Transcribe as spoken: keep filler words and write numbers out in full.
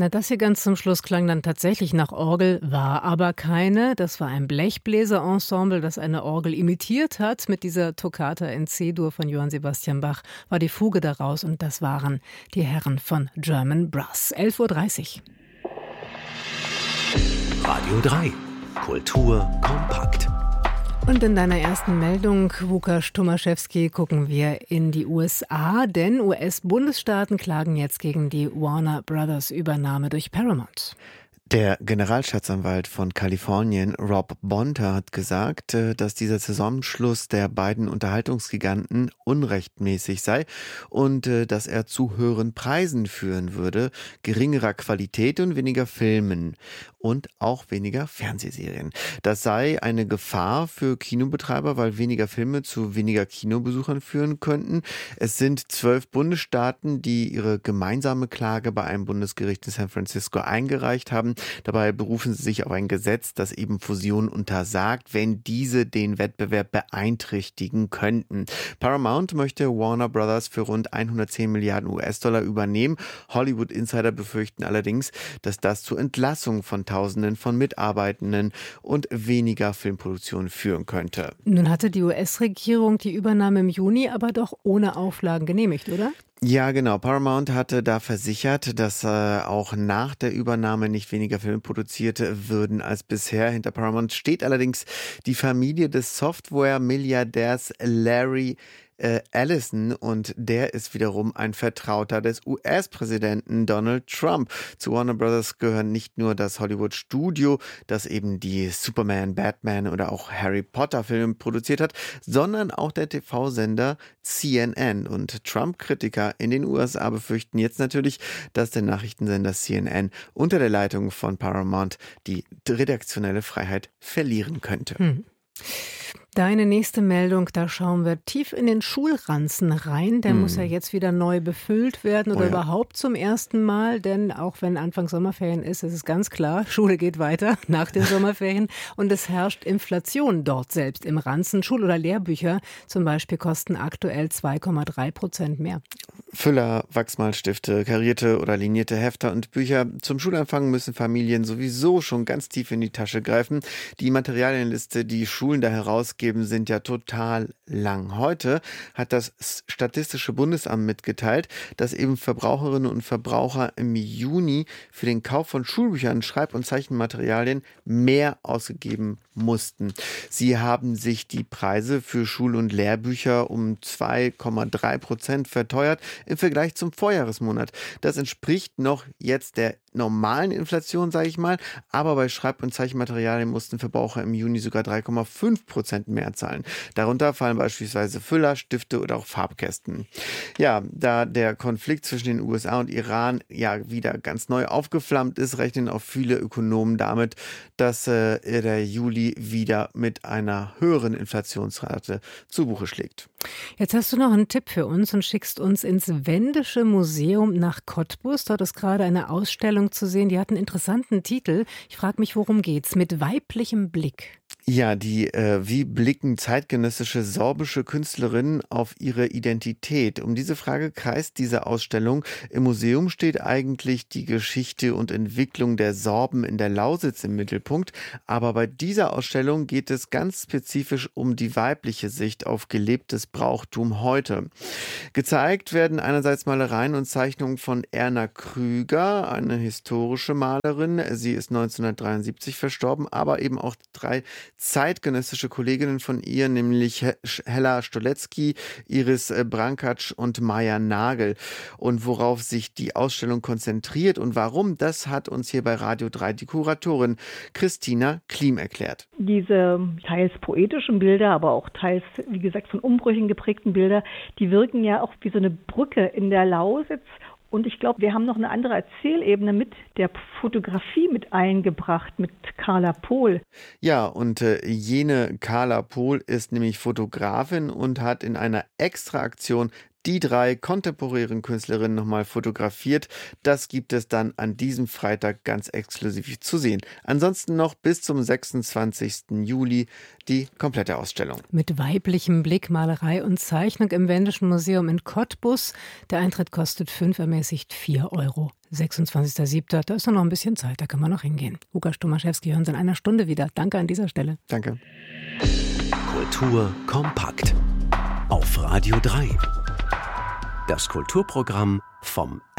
Na, das hier ganz zum Schluss klang dann tatsächlich nach Orgel, war aber keine. Das war ein Blechbläserensemble, das eine Orgel imitiert hat. Mit dieser Toccata in C-Dur von Johann Sebastian Bach war die Fuge daraus und das waren die Herren von German Brass. elf Uhr dreißig. Radio drei. Kultur kompakt. Und in deiner ersten Meldung, Łukasz Tomaszewski, gucken wir in die U S A, denn U S-Bundesstaaten klagen jetzt gegen die Warner Brothers Übernahme durch Paramount. Der Generalstaatsanwalt von Kalifornien, Rob Bonta, hat gesagt, dass dieser Zusammenschluss der beiden Unterhaltungsgiganten unrechtmäßig sei und dass er zu höheren Preisen führen würde, geringerer Qualität und weniger Filmen und auch weniger Fernsehserien. Das sei eine Gefahr für Kinobetreiber, weil weniger Filme zu weniger Kinobesuchern führen könnten. Es sind zwölf Bundesstaaten, die ihre gemeinsame Klage bei einem Bundesgericht in San Francisco eingereicht haben. Dabei berufen sie sich auf ein Gesetz, das eben Fusionen untersagt, wenn diese den Wettbewerb beeinträchtigen könnten. Paramount möchte Warner Brothers für rund hundertzehn Milliarden U S-Dollar übernehmen. Hollywood-Insider befürchten allerdings, dass das zu Entlassungen von Tausenden von Mitarbeitenden und weniger Filmproduktion führen könnte. Nun hatte die U S-Regierung die Übernahme im Juni aber doch ohne Auflagen genehmigt, oder? Ja, genau. Paramount hatte da versichert, dass äh, auch nach der Übernahme nicht weniger Filme produziert würden als bisher. Hinter Paramount steht allerdings die Familie des Software-Milliardärs Larry Äh, Ellison und der ist wiederum ein Vertrauter des U S-Präsidenten Donald Trump. Zu Warner Brothers gehören nicht nur das Hollywood-Studio, das eben die Superman, Batman oder auch Harry Potter-Filme produziert hat, sondern auch der T V-Sender C N N. Und Trump-Kritiker in den U S A befürchten jetzt natürlich, dass der Nachrichtensender C N N unter der Leitung von Paramount die redaktionelle Freiheit verlieren könnte. Hm. Deine nächste Meldung, da schauen wir tief in den Schulranzen rein. Der hm. muss ja jetzt wieder neu befüllt werden oder oh ja. überhaupt zum ersten Mal. Denn auch wenn Anfang Sommerferien ist, ist es ganz klar, Schule geht weiter nach den Sommerferien. Und es herrscht Inflation dort selbst im Ranzen. Schul- oder Lehrbücher zum Beispiel kosten aktuell zwei Komma drei Prozent mehr. Füller, Wachsmalstifte, karierte oder linierte Hefter und Bücher. Zum Schulanfang müssen Familien sowieso schon ganz tief in die Tasche greifen. Die Materialienliste, die Schulen da herausgeben, sind ja total lang. Heute hat das Statistische Bundesamt mitgeteilt, dass eben Verbraucherinnen und Verbraucher im Juni für den Kauf von Schulbüchern, Schreib- und Zeichenmaterialien mehr ausgegeben mussten. Sie haben sich die Preise für Schul- und Lehrbücher um zwei Komma drei Prozent verteuert im Vergleich zum Vorjahresmonat. Das entspricht noch jetzt der normalen Inflation, sage ich mal, aber bei Schreib- und Zeichenmaterialien mussten Verbraucher im Juni sogar drei Komma fünf Prozent mehr zahlen. Darunter fallen beispielsweise Füller, Stifte oder auch Farbkästen. Ja, da der Konflikt zwischen den U S A und Iran ja wieder ganz neu aufgeflammt ist, rechnen auch viele Ökonomen damit, dass äh, der Juli wieder mit einer höheren Inflationsrate zu Buche schlägt. Jetzt hast du noch einen Tipp für uns und schickst uns ins Wendische Museum nach Cottbus. Dort ist gerade eine Ausstellung zu sehen, die hat einen interessanten Titel. Ich frage mich, worum geht's? Mit weiblichem Blick. Ja, die äh, wie blicken zeitgenössische sorbische Künstlerinnen auf ihre Identität? Um diese Frage kreist diese Ausstellung. Im Museum steht eigentlich die Geschichte und Entwicklung der Sorben in der Lausitz im Mittelpunkt. Aber bei dieser Ausstellung geht es ganz spezifisch um die weibliche Sicht auf gelebtes Brauchtum heute. Gezeigt werden einerseits Malereien und Zeichnungen von Erna Krüger, eine historische Malerin. Sie ist neunzehnhundertdreiundsiebzig verstorben, aber eben auch drei zeitgenössische Kolleginnen von ihr, nämlich Hella Stolecki, Iris Brankatsch und Maja Nagel. Und worauf sich die Ausstellung konzentriert und warum, das hat uns hier bei Radio drei die Kuratorin Christina Klim erklärt. Diese teils poetischen Bilder, aber auch teils, wie gesagt, von Umbrüchen geprägten Bilder, die wirken ja auch wie so eine Brücke in der Lausitz. Und ich glaube, wir haben noch eine andere Erzählebene mit der Fotografie mit eingebracht, mit Carla Pohl. Ja, und äh, jene Carla Pohl ist nämlich Fotografin und hat in einer Extraaktion die drei kontemporären Künstlerinnen nochmal fotografiert. Das gibt es dann an diesem Freitag ganz exklusiv zu sehen. Ansonsten noch bis zum sechsundzwanzigsten Juli die komplette Ausstellung. Mit weiblichem Blick, Malerei und Zeichnung im Wendischen Museum in Cottbus. Der Eintritt kostet fünf, ermäßigt vier Euro. sechsundzwanzigster siebter Da ist noch ein bisschen Zeit, da kann man noch hingehen. Łukasz Tomaszewski, hören Sie in einer Stunde wieder. Danke an dieser Stelle. Danke. Kultur kompakt auf Radio drei. Das Kulturprogramm vom